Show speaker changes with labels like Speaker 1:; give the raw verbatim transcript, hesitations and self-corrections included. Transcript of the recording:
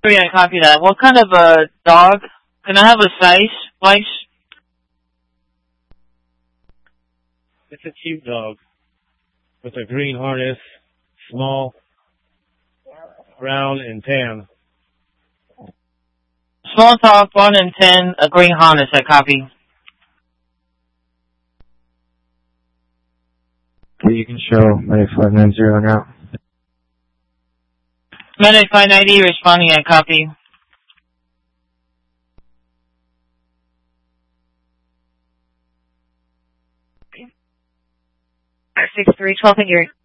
Speaker 1: Yeah, I copy that. What kind of a dog? Can I have a size, Weiss?
Speaker 2: It's a cute dog with a green harness, small, brown, and tan.
Speaker 1: Small talk, one and ten, a green harness, I copy.
Speaker 3: Okay, you can show Mayday five nine zero now.
Speaker 1: Mayday five ninety, responding, I copy.
Speaker 4: six three, twelve, and you're